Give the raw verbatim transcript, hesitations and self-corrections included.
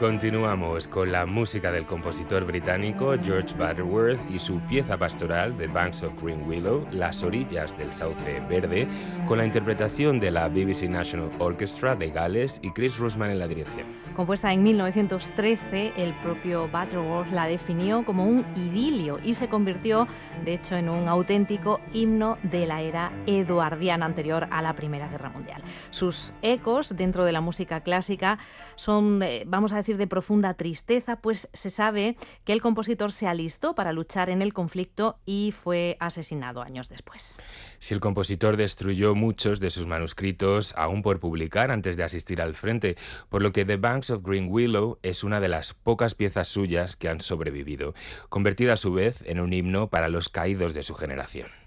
Continuamos con la música del compositor británico George Butterworth y su pieza pastoral The Banks of Green Willow, Las orillas del sauce verde, con la interpretación de la B B C National Orchestra de Gales y Chris Rusman en la dirección. Compuesta en mil novecientos trece, el propio Butterworth la definió como un idilio y se convirtió, de hecho, en un auténtico himno de la era eduardiana anterior a la Primera Guerra Mundial. Sus ecos dentro de la música clásica son, eh, vamos a decir, de profunda tristeza, pues se sabe que el compositor se alistó para luchar en el conflicto y fue asesinado años después. Si el compositor destruyó muchos de sus manuscritos aún por publicar antes de asistir al frente, por lo que The Banks of Green Willow es una de las pocas piezas suyas que han sobrevivido, convertida a su vez en un himno para los caídos de su generación.